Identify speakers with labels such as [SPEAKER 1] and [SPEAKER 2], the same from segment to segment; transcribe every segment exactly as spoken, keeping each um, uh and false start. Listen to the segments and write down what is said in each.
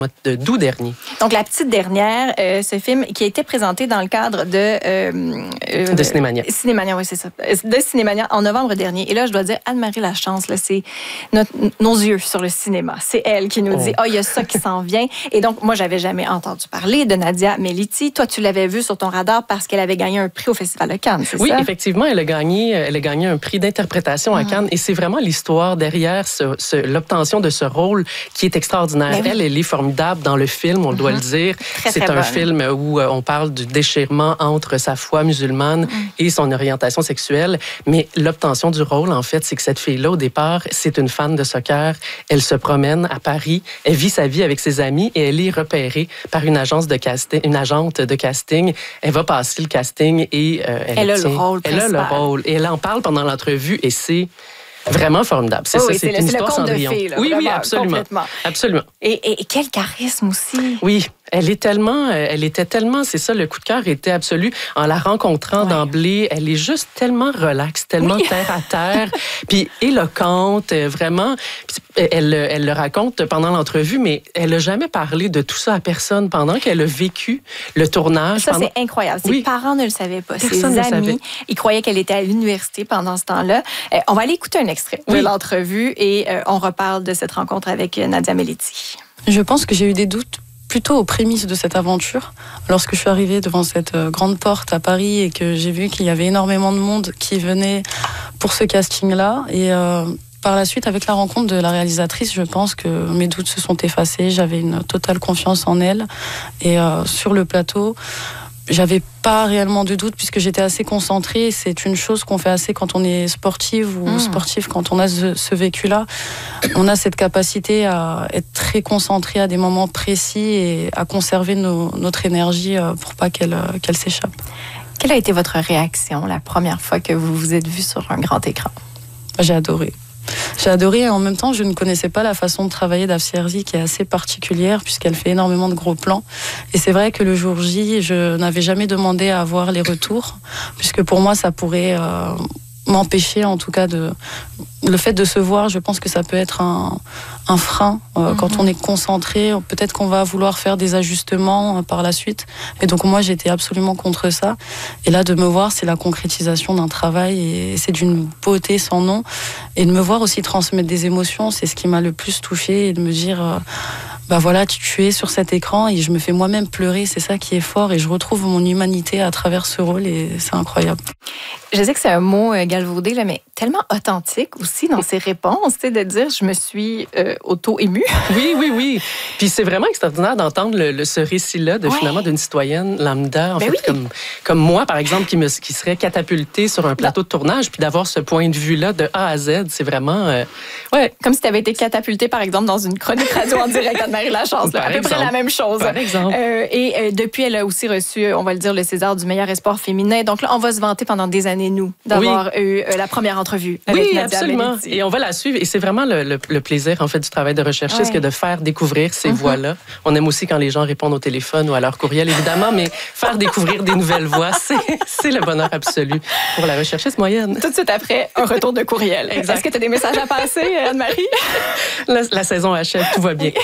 [SPEAKER 1] d'août dernier.
[SPEAKER 2] Donc, La Petite Dernière, euh, ce film qui a été présenté dans le cadre de... Euh, euh,
[SPEAKER 1] de Cinémania.
[SPEAKER 2] Cinémania, oui, c'est ça. De Cinémania en novembre dernier. Et là, je dois dire, Anne-Marie Lachance, là, c'est notre, nos yeux sur le cinéma. C'est elle qui nous dit, « Ah, oh, il y a ça qui s'en vient. » Et donc, moi, j'avais jamais entendu parler de Nadia Meliti. Toi, tu l'avais vue sur ton radar parce qu'elle avait gagné un prix au Festival de Cannes, c'est
[SPEAKER 1] oui,
[SPEAKER 2] ça?
[SPEAKER 1] Oui, effectivement, elle a gagné, elle a gagné un prix d'interprétation à Cannes. Et c'est vraiment l'histoire derrière ce, ce, l'obtention de ce rôle qui est extraordinaire. Ben oui. Elle, elle est formidable dans le film. On doit mm-hmm. le dire. Très, c'est très un bonne. film où on parle du déchirement entre sa foi musulmane mm. et son orientation sexuelle. Mais l'obtention du rôle, en fait, c'est que cette fille-là, au départ, c'est une fan de soccer. Elle se promène à Paris. Elle vit sa vie avec ses amis et elle est repérée par une agence de casting, une agente de casting. Elle va passer le casting et euh, elle,
[SPEAKER 2] elle a
[SPEAKER 1] tient,
[SPEAKER 2] le rôle.
[SPEAKER 1] Elle
[SPEAKER 2] principal.
[SPEAKER 1] a le rôle. Et elle en parle pendant l'entrevue et c'est vraiment formidable. C'est
[SPEAKER 2] oh,
[SPEAKER 1] ça,
[SPEAKER 2] oui,
[SPEAKER 1] c'est,
[SPEAKER 2] c'est
[SPEAKER 1] une
[SPEAKER 2] le,
[SPEAKER 1] histoire
[SPEAKER 2] c'est le
[SPEAKER 1] Cendrillon.
[SPEAKER 2] De fées, là,
[SPEAKER 1] oui,
[SPEAKER 2] vraiment,
[SPEAKER 1] oui, absolument. Absolument.
[SPEAKER 2] Et, et, et quel charisme aussi.
[SPEAKER 1] Oui, elle est tellement, elle était tellement, c'est ça, le coup de cœur était absolu. En la rencontrant ouais. d'emblée, elle est juste tellement relaxe, tellement oui. terre à terre, puis éloquente, vraiment. Elle, elle le raconte pendant l'entrevue, mais elle n'a jamais parlé de tout ça à personne pendant qu'elle a vécu le tournage.
[SPEAKER 2] Ça,
[SPEAKER 1] pendant...
[SPEAKER 2] c'est incroyable. Ses oui. parents ne le savaient pas.
[SPEAKER 1] Personne
[SPEAKER 2] Ses
[SPEAKER 1] ne
[SPEAKER 2] amis,
[SPEAKER 1] savait.
[SPEAKER 2] Ils croyaient qu'elle était à l'université pendant ce temps-là. Euh, on va aller écouter un extrait oui. de l'entrevue et euh, on reparle de cette rencontre avec Nadia Meliti.
[SPEAKER 3] Je pense que j'ai eu des doutes plutôt aux prémices de cette aventure. Lorsque je suis arrivée devant cette grande porte à Paris et que j'ai vu qu'il y avait énormément de monde qui venait pour ce casting-là. Et euh, par la suite, avec la rencontre de la réalisatrice, je pense que mes doutes se sont effacés. J'avais une totale confiance en elle. Et euh, sur le plateau, j'avais pas réellement de doute puisque j'étais assez concentrée. C'est une chose qu'on fait assez quand on est sportive ou mmh. sportif, quand on a ce, ce vécu-là. On a cette capacité à être très concentré à des moments précis et à conserver nos, notre énergie pour pas qu'elle, qu'elle s'échappe.
[SPEAKER 2] Quelle a été votre réaction la première fois que vous vous êtes vu sur un grand écran?
[SPEAKER 3] J'ai adoré. J'ai adoré et en même temps, je ne connaissais pas la façon de travailler d'Afsi Herzi qui est assez particulière puisqu'elle fait énormément de gros plans. Et c'est vrai que le jour J, je n'avais jamais demandé à avoir les retours puisque pour moi, ça pourrait euh, m'empêcher en tout cas de... Le fait de se voir, je pense que ça peut être un, un frein euh, mm-hmm. quand on est concentré. Peut-être qu'on va vouloir faire des ajustements euh, par la suite. Et donc moi, j'étais absolument contre ça. Et là, de me voir, c'est la concrétisation d'un travail et c'est d'une beauté sans nom. Et de me voir aussi transmettre des émotions, c'est ce qui m'a le plus touchée. Et de me dire, euh, bah voilà, tu es sur cet écran et je me fais moi-même pleurer. C'est ça qui est fort et je retrouve mon humanité à travers ce rôle et c'est incroyable.
[SPEAKER 2] Je sais que c'est un mot euh, galvaudé, là, mais tellement authentique aussi dans ses réponses, tu sais, de dire je me suis euh, auto-émue.
[SPEAKER 1] Oui, oui, oui. Puis c'est vraiment extraordinaire d'entendre le, le, ce récit-là de ouais. finalement d'une citoyenne lambda, en ben fait, oui. comme, comme moi, par exemple, qui, me, qui serait catapultée sur un plateau non. de tournage, puis d'avoir ce point de vue-là de A à Z, c'est vraiment... Euh, ouais.
[SPEAKER 2] Comme si tu avais été catapultée, par exemple, dans une chronique radio en direct Anne-Marie Lachance. Là, à peu exemple. près la même chose.
[SPEAKER 1] Par exemple.
[SPEAKER 2] Euh, et euh, depuis, elle a aussi reçu, on va le dire, le César du meilleur espoir féminin. Donc là, on va se vanter pendant des années, nous, d'avoir oui. eu euh, la première entrevue avec
[SPEAKER 1] oui,
[SPEAKER 2] Nadia
[SPEAKER 1] absolument.
[SPEAKER 2] Meliti.
[SPEAKER 1] Et on va la suivre. Et c'est vraiment le, le, le plaisir, en fait, du travail de recherchiste ouais. que de faire découvrir ces mm-hmm. voix-là. On aime aussi quand les gens répondent au téléphone ou à leur courriel, évidemment, mais faire découvrir des nouvelles voix, c'est, c'est le bonheur absolu pour la recherchiste moyenne.
[SPEAKER 2] Tout de suite après, un retour de courriel. Exact. Est-ce que tu as des messages à passer, Anne-Marie?
[SPEAKER 1] La, la saison achève, tout va bien.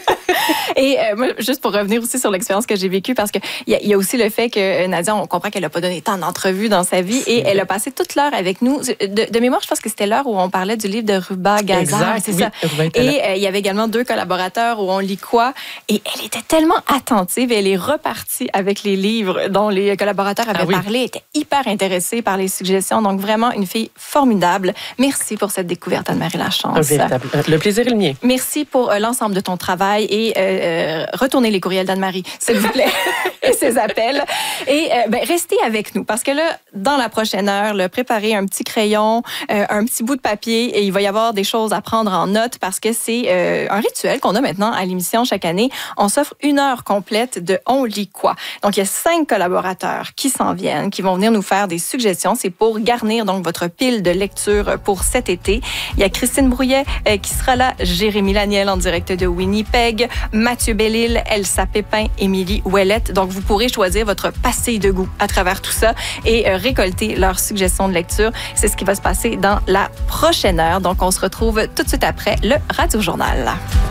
[SPEAKER 2] Et euh, moi, juste pour revenir aussi sur l'expérience que j'ai vécue, parce qu'il y, y a aussi le fait que Nadia, on comprend qu'elle n'a pas donné tant d'entrevues dans sa vie et elle a passé toute l'heure avec nous. De, de mémoire, je pense que c'était l'heure où on parlait du livre de Ruba Gazar. Exact, c'est oui, ça. Et euh, il y avait également deux collaborateurs où on lit quoi. Et elle était tellement attentive et elle est repartie avec les livres dont les collaborateurs avaient ah, oui. parlé. Elle était hyper intéressée par les suggestions. Donc vraiment, une fille formidable. Merci pour cette découverte, Anne-Marie Lachance.
[SPEAKER 1] Un véritable. Le plaisir est le mien.
[SPEAKER 2] Merci pour euh, l'ensemble de ton travail et euh, retournez les courriels d'Anne-Marie, s'il vous plaît, et ses appels. Et euh, ben, restez avec nous, parce que là, dans la prochaine heure, là, préparez un petit crayon, euh, un petit bout de papier, et il va y avoir des choses à prendre en note, parce que c'est euh, un rituel qu'on a maintenant à l'émission chaque année. On s'offre une heure complète de On lit quoi. Donc, il y a cinq collaborateurs qui s'en viennent, qui vont venir nous faire des suggestions. C'est pour garnir donc votre pile de lecture pour cet été. Il y a Christine Brouillet euh, qui sera là, Jérémy Laniel en direct de Winnipeg, Mathieu Bellil, Elsa Pépin, Émilie Ouellette. Donc, vous pourrez choisir votre pastille de goût à travers tout ça et euh, récolter leurs suggestions de lecture. C'est ce qui va se passer dans la prochaine heure. Donc, on se retrouve tout de suite après le Radio Journal.